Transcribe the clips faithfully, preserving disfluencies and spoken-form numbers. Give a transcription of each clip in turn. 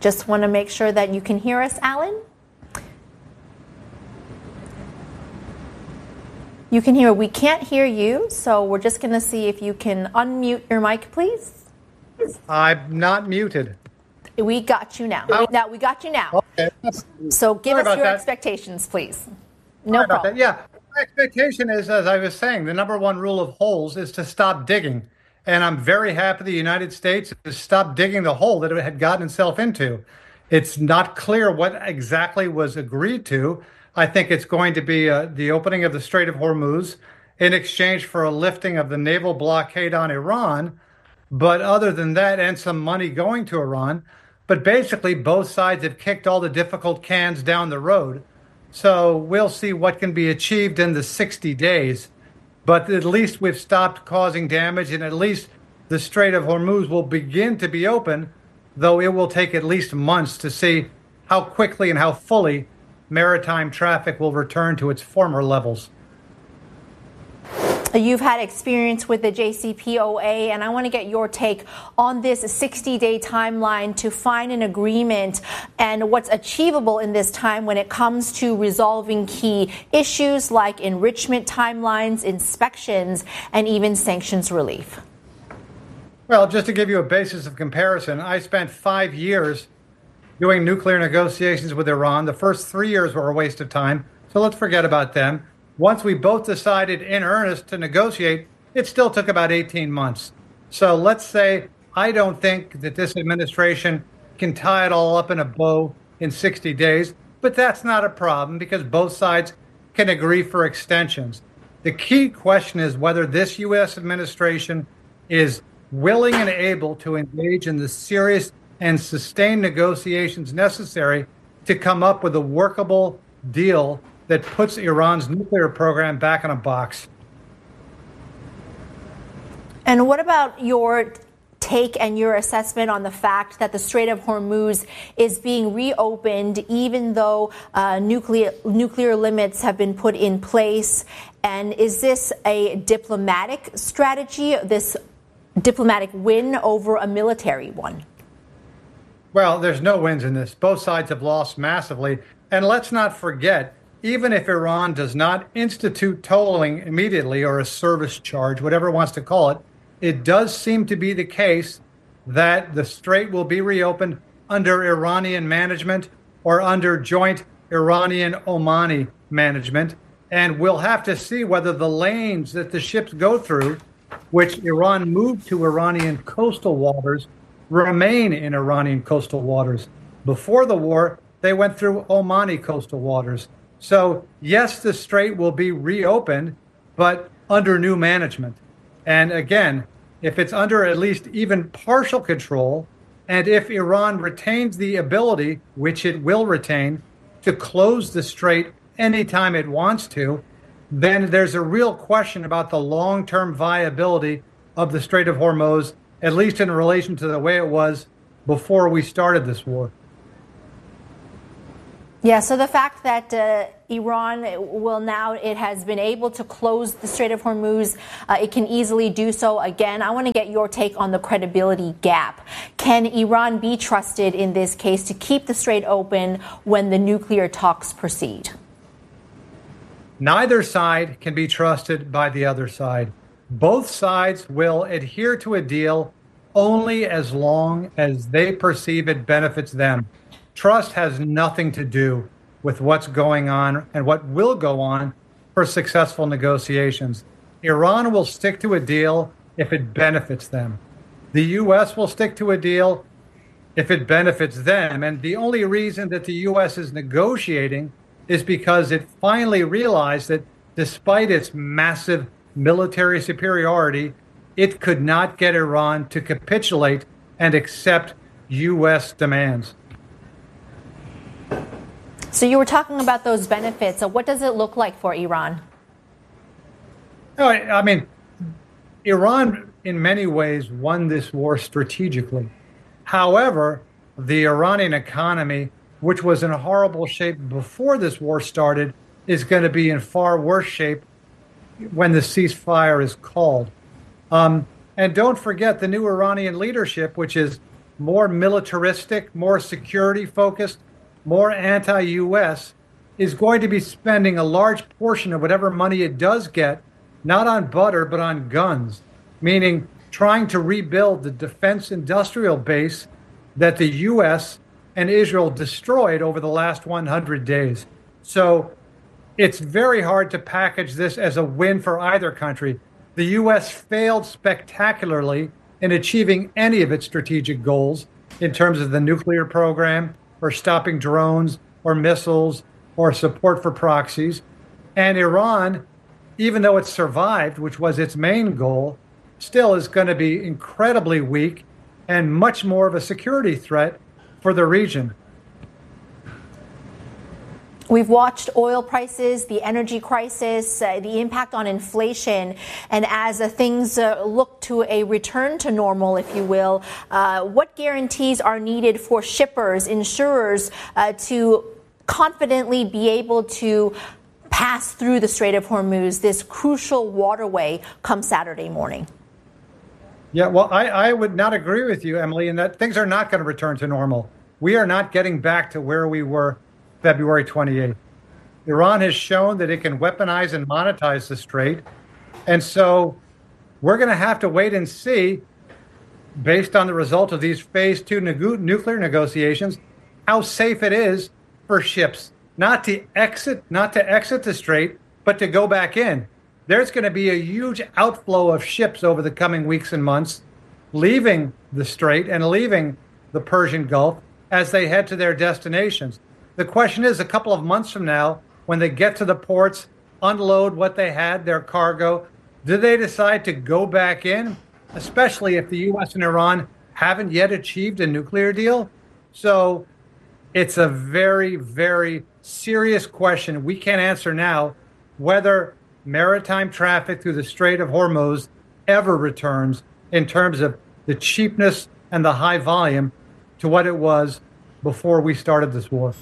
Just want to make sure that you can hear us, Alan. You can hear, we can't hear you, so we're just going to see if you can unmute your mic, please. I'm not muted. We got you now. Oh. Now we got you now. Okay. So give Sorry us your that. expectations, please. No Sorry problem. Yeah, my expectation is, as I was saying, the number one rule of holes is to stop digging. And I'm very happy the United States has stopped digging the hole that it had gotten itself into. It's not clear what exactly was agreed to. I think it's going to be uh, the opening of the Strait of Hormuz in exchange for a lifting of the naval blockade on Iran. But other than that, and some money going to Iran, but basically both sides have kicked all the difficult cans down the road. So we'll see what can be achieved in the sixty days. But at least we've stopped causing damage, and at least the Strait of Hormuz will begin to be open, though it will take at least months to see how quickly and how fully maritime traffic will return to its former levels. You've had experience with the J C P O A, and I want to get your take on this sixty-day timeline to find an agreement and what's achievable in this time when it comes to resolving key issues like enrichment timelines, inspections, and even sanctions relief. Well, just to give you a basis of comparison, I spent five years doing nuclear negotiations with Iran. The first three years were a waste of time, so let's forget about them. Once we both decided in earnest to negotiate, it still took about eighteen months. So let's say I don't think that this administration can tie it all up in a bow in sixty days, but that's not a problem because both sides can agree for extensions. The key question is whether this U S administration is willing and able to engage in the serious and sustained negotiations necessary to come up with a workable deal that puts Iran's nuclear program back in a box. And what about your take and your assessment on the fact that the Strait of Hormuz is being reopened even though uh, nuclear nuclear limits have been put in place? And is this a diplomatic strategy, this diplomatic win over a military one? Well, there's no wins in this. Both sides have lost massively. And let's not forget, even if Iran does not institute tolling immediately or a service charge, whatever it wants to call it, it does seem to be the case that the strait will be reopened under Iranian management or under joint Iranian-Omani management. And we'll have to see whether the lanes that the ships go through, which Iran moved to Iranian coastal waters, remain in Iranian coastal waters. Before the war, they went through Omani coastal waters. So, yes, the strait will be reopened, but under new management. And again, if it's under at least even partial control, and if Iran retains the ability, which it will retain, to close the strait anytime it wants to, then there's a real question about the long-term viability of the Strait of Hormuz, at least in relation to the way it was before we started this war. Yeah, so the fact that uh, Iran will now, it has been able to close the Strait of Hormuz, uh, it can easily do so again. I want to get your take on the credibility gap. Can Iran be trusted in this case to keep the strait open when the nuclear talks proceed? Neither side can be trusted by the other side. Both sides will adhere to a deal only as long as they perceive it benefits them. Trust has nothing to do with what's going on and what will go on for successful negotiations. Iran will stick to a deal if it benefits them. The U S will stick to a deal if it benefits them. And the only reason that the U S is negotiating is because it finally realized that despite its massive military superiority, it could not get Iran to capitulate and accept U S demands. So you were talking about those benefits. So what does it look like for Iran? No, I mean, Iran in many ways won this war strategically. However, the Iranian economy, which was in a horrible shape before this war started, is going to be in far worse shape when the ceasefire is called. Um, and don't forget the new Iranian leadership, which is more militaristic, more security focused, more anti-U S, is going to be spending a large portion of whatever money it does get, not on butter, but on guns, meaning trying to rebuild the defense industrial base that the U S and Israel destroyed over the last one hundred days. So it's very hard to package this as a win for either country. The U S failed spectacularly in achieving any of its strategic goals in terms of the nuclear program or stopping drones or missiles or support for proxies. And Iran, even though it survived, which was its main goal, still is going to be incredibly weak and much more of a security threat for the region. We've watched oil prices, the energy crisis, uh, the impact on inflation, and as uh, things uh, look to a return to normal, if you will, uh, what guarantees are needed for shippers, insurers uh, to confidently be able to pass through the Strait of Hormuz, this crucial waterway, come Saturday morning? Yeah, well, I, I would not agree with you, Emily, in that things are not going to return to normal. We are not getting back to where we were February twenty-eighth. Iran has shown that it can weaponize and monetize the strait. And so we're going to have to wait and see, based on the result of these phase two neg- nuclear negotiations, how safe it is for ships not to exit, not to exit the strait, but to go back in. There's going to be a huge outflow of ships over the coming weeks and months, leaving the strait and leaving the Persian Gulf as they head to their destinations. The question is, a couple of months from now, when they get to the ports, unload what they had, their cargo, do they decide to go back in, especially if the U S and Iran haven't yet achieved a nuclear deal? So it's a very, very serious question. We can't answer now whether maritime traffic through the Strait of Hormuz ever returns in terms of the cheapness and the high volume to what it was before we started this war.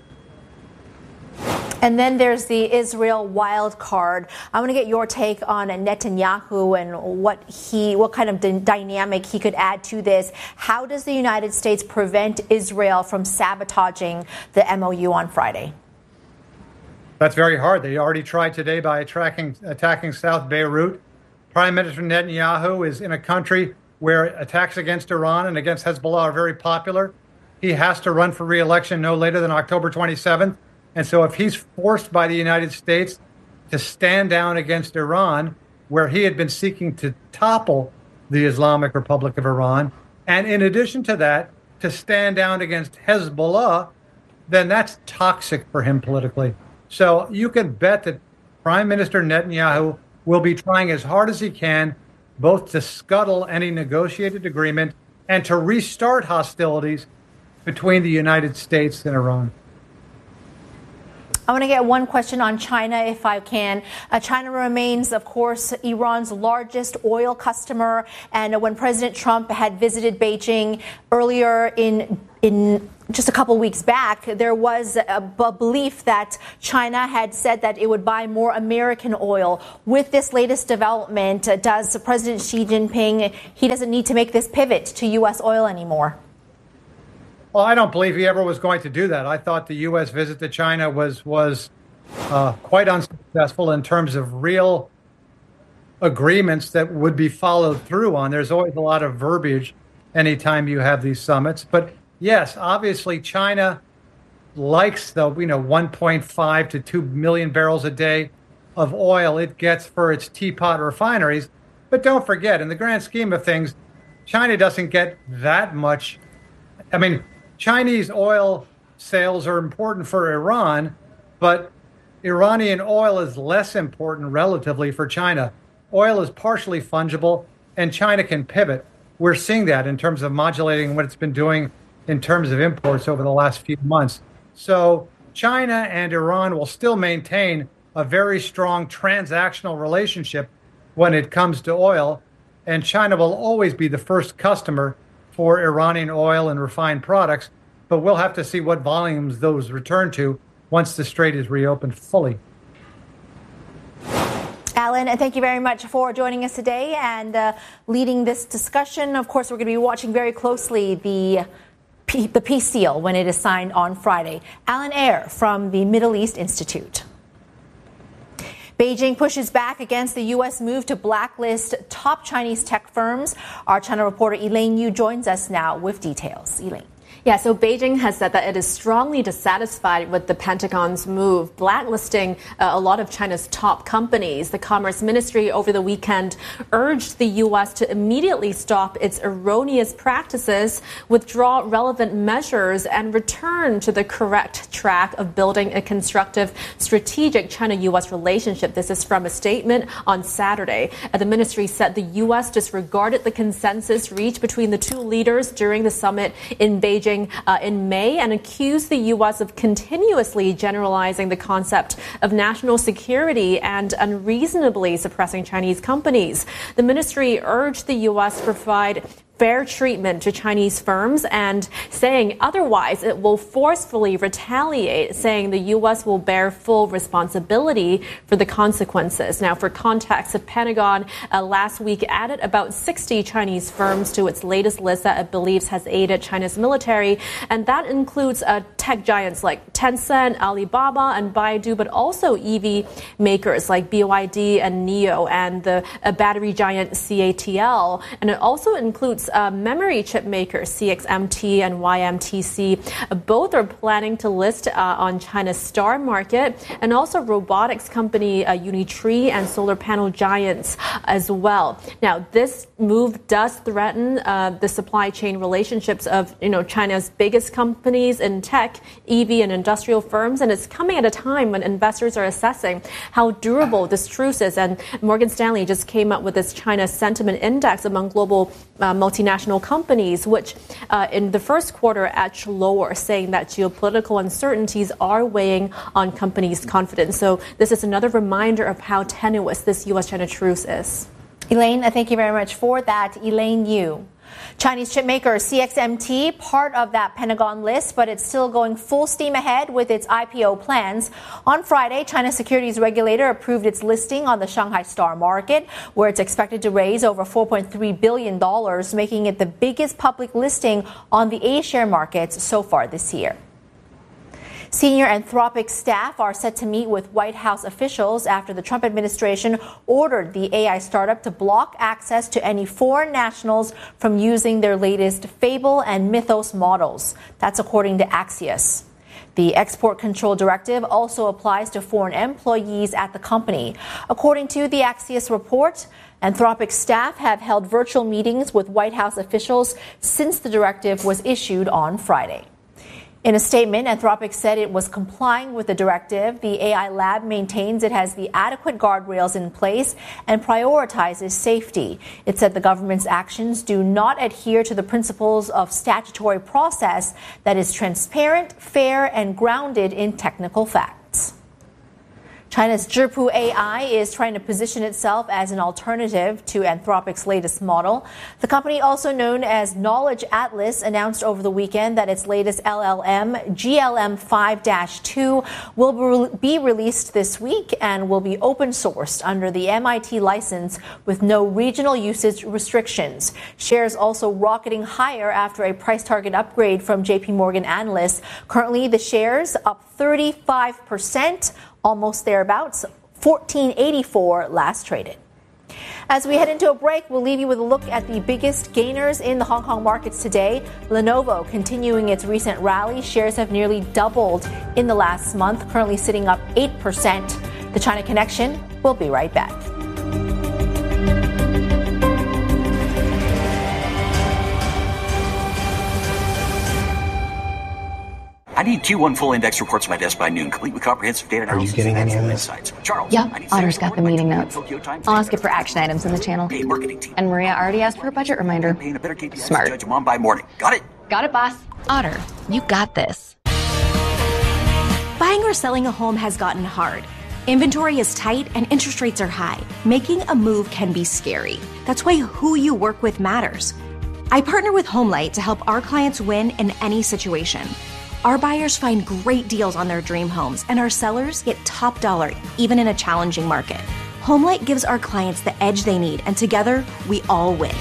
And then there's the Israel wild card. I want to get your take on Netanyahu and what he, what kind of d- dynamic he could add to this. How does the United States prevent Israel from sabotaging the M O U on Friday? That's very hard. They already tried today by attacking, attacking South Beirut. Prime Minister Netanyahu is in a country where attacks against Iran and against Hezbollah are very popular. He has to run for re-election no later than October twenty-seventh. And so if he's forced by the United States to stand down against Iran, where he had been seeking to topple the Islamic Republic of Iran, and in addition to that, to stand down against Hezbollah, then that's toxic for him politically. So you can bet that Prime Minister Netanyahu will be trying as hard as he can, both to scuttle any negotiated agreement and to restart hostilities between the United States and Iran. I want to get one question on China, if I can. Uh, China remains, of course, Iran's largest oil customer. And uh, when President Trump had visited Beijing earlier in in just a couple weeks back, there was a, a belief that China had said that it would buy more American oil. With this latest development, uh, does President Xi Jinping, he doesn't need to make this pivot to U S oil anymore? Well, I don't believe he ever was going to do that. I thought the U S visit to China was was uh, quite unsuccessful in terms of real agreements that would be followed through on. There's always a lot of verbiage anytime you have these summits. But yes, obviously China likes the you know one point five to two million barrels a day of oil it gets for its teapot refineries. But don't forget, in the grand scheme of things, China doesn't get that much. I mean, Chinese oil sales are important for Iran, but Iranian oil is less important relatively for China. Oil is partially fungible, and China can pivot. We're seeing that in terms of modulating what it's been doing in terms of imports over the last few months. So China and Iran will still maintain a very strong transactional relationship when it comes to oil, and China will always be the first customer for Iranian oil and refined products, but we'll have to see what volumes those return to once the strait is reopened fully. Alex Alan, and thank you very much for joining us today and uh, leading this discussion. Of course, we're going to be watching very closely the the peace deal when it is signed on Friday. Alan Ayer from the Middle East Institute. Beijing pushes back against the U S move to blacklist top Chinese tech firms. Our China reporter Elaine Yu joins us now with details. Elaine. Yeah, so Beijing has said that it is strongly dissatisfied with the Pentagon's move, blacklisting uh, a lot of China's top companies. The Commerce Ministry over the weekend urged the U S to immediately stop its erroneous practices, withdraw relevant measures, and return to the correct track of building a constructive strategic China-U S relationship. This is from a statement on Saturday. Uh, the ministry said the U S disregarded the consensus reached between the two leaders during the summit in Beijing Uh, in May and accused the U S of continuously generalizing the concept of national security and unreasonably suppressing Chinese companies. The ministry urged the U S to provide fair treatment to Chinese firms and saying otherwise it will forcefully retaliate, saying the U S will bear full responsibility for the consequences. Now, for context, the Pentagon uh, last week added about sixty Chinese firms to its latest list that it believes has aided China's military, and that includes uh, tech giants like Tencent, Alibaba, and Baidu, but also E V makers like B Y D and NIO, and the uh, battery giant C A T L, and it also includes Uh, memory chip makers C X M T and Y M T C. Uh, both are planning to list uh, on China's STAR Market, and also robotics company uh, Unitree and solar panel giants as well. Now, this move does threaten uh, the supply chain relationships of you know China's biggest companies in tech, E V, and industrial firms, and it's coming at a time when investors are assessing how durable this truce is. And Morgan Stanley just came up with this China Sentiment Index among global uh, multi multinational companies, which uh, in the first quarter edged lower, saying that geopolitical uncertainties are weighing on companies' confidence. So this is another reminder of how tenuous this U S China truce is. Elaine, thank you very much for that. Elaine Yu. Chinese chipmaker C X M T, part of that Pentagon list, but it's still going full steam ahead with its I P O plans. On Friday, China's securities regulator approved its listing on the Shanghai STAR Market, where it's expected to raise over four point three billion dollars, making it the biggest public listing on the A-share markets so far this year. Senior Anthropic staff are set to meet with White House officials after the Trump administration ordered the A I startup to block access to any foreign nationals from using their latest Fable and Mythos models. That's according to Axios. The export control directive also applies to foreign employees at the company. According to the Axios report, Anthropic staff have held virtual meetings with White House officials since the directive was issued on Friday. In a statement, Anthropic said it was complying with the directive. The A I lab maintains it has the adequate guardrails in place and prioritizes safety. It said the government's actions do not adhere to the principles of statutory process that is transparent, fair, and grounded in technical facts. China's Zhipu A I is trying to position itself as an alternative to Anthropic's latest model. The company, also known as Knowledge Atlas, announced over the weekend that its latest L L M, G L M five dash two, will be released this week and will be open sourced under the M I T license with no regional usage restrictions. Shares also rocketing higher after a price target upgrade from J P Morgan analysts. Currently, the shares up thirty-five percent. Almost thereabouts, fourteen eighty-four last traded. As we head into a break, we'll leave you with a look at the biggest gainers in the Hong Kong markets today. Lenovo continuing its recent rally. Shares have nearly doubled in the last month, currently sitting up eight percent. The China Connection will be right back. I need Q one full index reports on my desk by noon, complete with comprehensive data analysis. Are you getting any of this? Insights. Charles, Yeah, Otter's got the meeting notes. I'll ask it for action items in the channel. Hey, marketing team. And Maria already asked for a budget reminder. Paying a better K P I Smart. to judge a mom by morning. Got it? Got it, boss. Otter, you got this. Buying or selling a home has gotten hard. Inventory is tight and interest rates are high. Making a move can be scary. That's why who you work with matters. I partner with HomeLight to help our clients win in any situation. Our buyers find great deals on their dream homes, and our sellers get top dollar even in a challenging market. HomeLight gives our clients the edge they need, and together, we all win.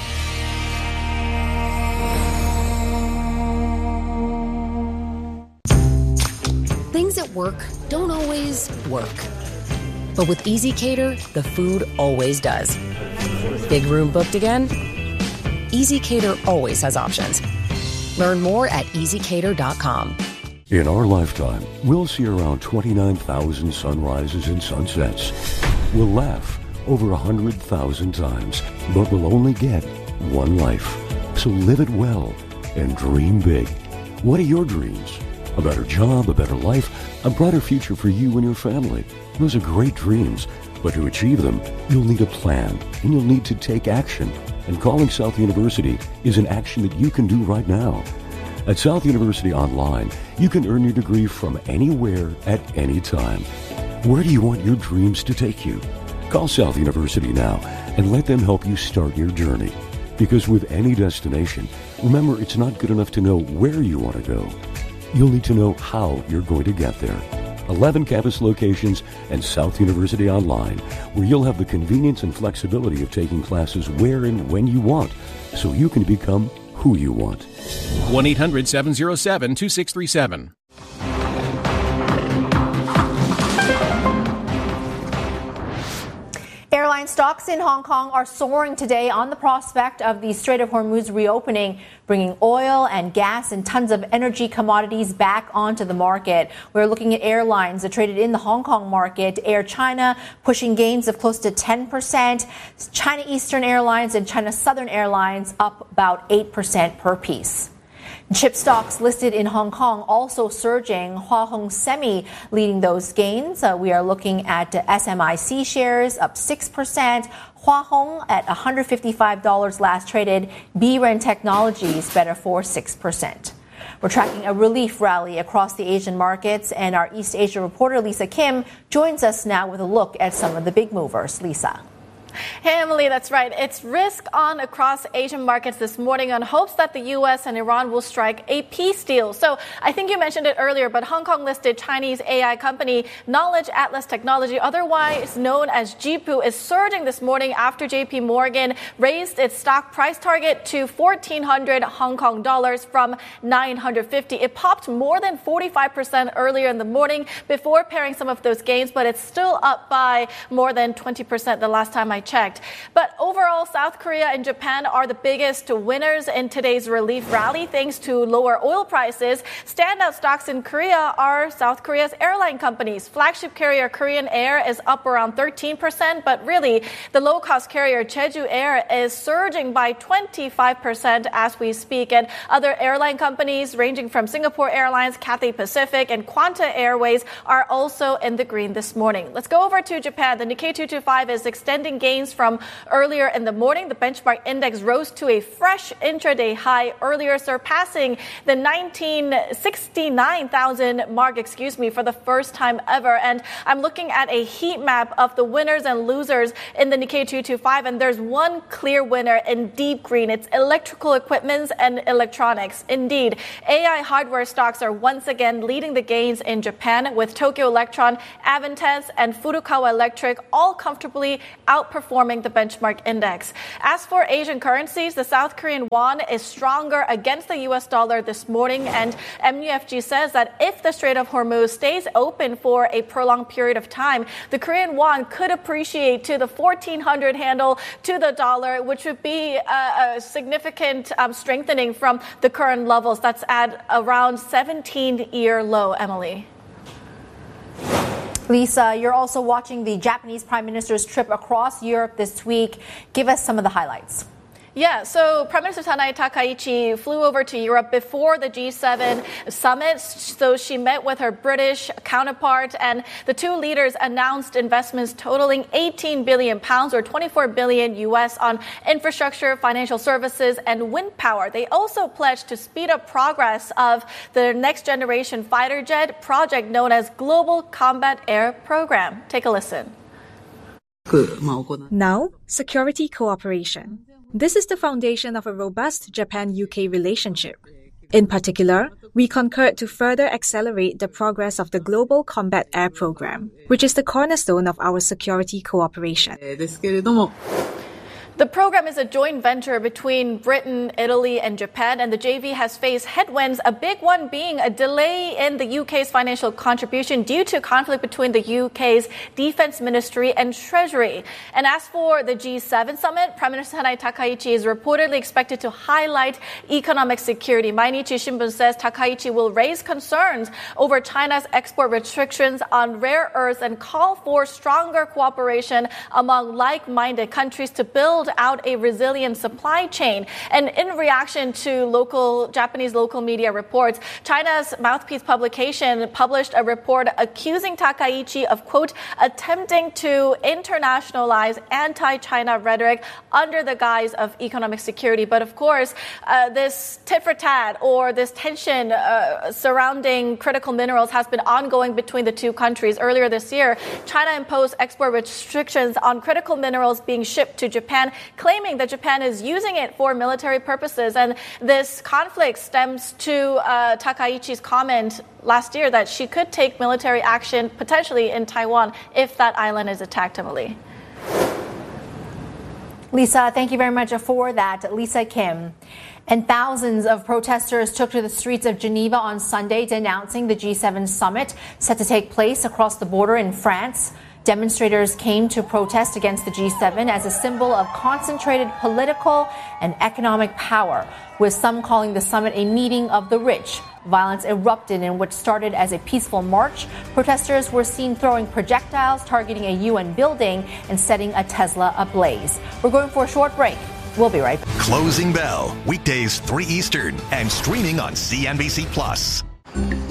Things at work don't always work. But with ezCater, the food always does. Big room booked again? ezCater always has options. Learn more at easy cater dot com. In our lifetime, we'll see around twenty-nine thousand sunrises and sunsets. We'll laugh over one hundred thousand times, but we'll only get one life. So live it well and dream big. What are your dreams? A better job, a better life, a brighter future for you and your family. Those are great dreams, but to achieve them, you'll need a plan, and you'll need to take action. And calling South University is an action that you can do right now. At South University Online, you can earn your degree from anywhere at any time. Where do you want your dreams to take you? Call South University now and let them help you start your journey. Because with any destination, remember, it's not good enough to know where you want to go. You'll need to know how you're going to get there. eleven campus locations and South University Online, where you'll have the convenience and flexibility of taking classes where and when you want, so you can become who you want. one eight hundred seven oh seven two six three seven. Airline stocks in Hong Kong are soaring today on the prospect of the Strait of Hormuz reopening, bringing oil and gas and tons of energy commodities back onto the market. We're looking at airlines that traded in the Hong Kong market. Air China pushing gains of close to ten percent. China Eastern Airlines and China Southern Airlines up about eight percent per piece. Chip stocks listed in Hong Kong also surging. Hua Hong Semi leading those gains. Uh, we are looking at uh, S M I C shares up six percent. Hua Hong at one hundred fifty-five dollars last traded. B R E N Technologies better for six percent. We're tracking a relief rally across the Asian markets, and our East Asia reporter Lisa Kim joins us now with a look at some of the big movers. Lisa. Hey, Emily, that's right. It's risk on across Asian markets this morning on hopes that the U S and Iran will strike a peace deal. So I think you mentioned it earlier, but Hong Kong-listed Chinese A I company Knowledge Atlas Technology, otherwise known as Jipu, is surging this morning after J P Morgan raised its stock price target to fourteen hundred Hong Kong dollars from nine hundred fifty. It popped more than forty-five percent earlier in the morning before pairing some of those gains, but it's still up by more than twenty percent the last time I checked. But overall, South Korea and Japan are the biggest winners in today's relief rally thanks to lower oil prices. Standout stocks in Korea are South Korea's airline companies. Flagship carrier Korean Air is up around thirteen percent, but really the low-cost carrier Jeju Air is surging by twenty-five percent as we speak. And other airline companies ranging from Singapore Airlines, Cathay Pacific, and Quanta Airways are also in the green this morning. Let's go over to Japan. The Nikkei two twenty-five is extending gains from earlier in the morning. The benchmark index rose to a fresh intraday high earlier, surpassing the nineteen sixty-nine thousand mark, excuse me, for the first time ever. And I'm looking at a heat map of the winners and losers in the Nikkei two twenty-five, and there's one clear winner in deep green. It's electrical equipments and electronics. Indeed, A I hardware stocks are once again leading the gains in Japan, with Tokyo Electron, Avantes, and Furukawa Electric all comfortably outperforming Performing the benchmark index. As for Asian currencies, the South Korean won is stronger against the U S dollar this morning, and M U F G says that if the Strait of Hormuz stays open for a prolonged period of time, the Korean won could appreciate to the fourteen hundred handle to the dollar, which would be a, a significant um, strengthening from the current levels. That's at around seventeen-year low, Emily. Lisa, you're also watching the Japanese Prime Minister's trip across Europe this week. Give us some of the highlights. Yeah, so Prime Minister Sanae Takaichi flew over to Europe before the G seven summit. So she met with her British counterpart, and the two leaders announced investments totaling eighteen billion pounds or twenty-four billion U S on infrastructure, financial services, and wind power. They also pledged to speed up progress of the next generation fighter jet project known as Global Combat Air Program. Take a listen. Now, security cooperation. This is the foundation of a robust Japan-U K relationship. In particular, we concurred to further accelerate the progress of the Global Combat Air Program, which is the cornerstone of our security cooperation. The program is a joint venture between Britain, Italy, and Japan, and the J V has faced headwinds, a big one being a delay in the U K's financial contribution due to conflict between the U K's Defense Ministry and Treasury. And as for the G seven summit, Prime Minister Sanai Takaichi is reportedly expected to highlight economic security. Mainichi Shimbun says Takaichi will raise concerns over China's export restrictions on rare earths and call for stronger cooperation among like-minded countries to build out a resilient supply chain. And in reaction to local Japanese local media reports, China's Mouthpiece publication published a report accusing Takaichi of, quote, attempting to internationalize anti-China rhetoric under the guise of economic security. But of course, uh, this tit for tat or this tension uh, surrounding critical minerals has been ongoing between the two countries. Earlier this year, China imposed export restrictions on critical minerals being shipped to Japan, claiming that Japan is using it for military purposes. And this conflict stems to uh, Takaichi's comment last year that she could take military action potentially in Taiwan if that island is attacked, Emily. Lisa, thank you very much for that. Lisa Kim. And thousands of protesters took to the streets of Geneva on Sunday denouncing the G seven summit set to take place across the border in France. Demonstrators came to protest against the G seven as a symbol of concentrated political and economic power, with some calling the summit a meeting of the rich. Violence erupted in what started as a peaceful march. Protesters were seen throwing projectiles, targeting a U N building, and setting a Tesla ablaze. We're going for a short break. We'll be right back. Closing Bell, weekdays three Eastern, and streaming on C N B C Plus.